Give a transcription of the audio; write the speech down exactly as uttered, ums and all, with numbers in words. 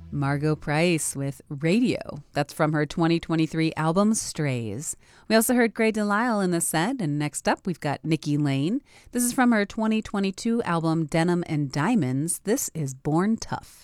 Margot Price with Radio. That's from her twenty twenty-three album Strays. We also heard Grey Delisle in the set, and next up we've got Nikki Lane. This is from her twenty twenty-two album Denim and Diamonds. This is Born Tough.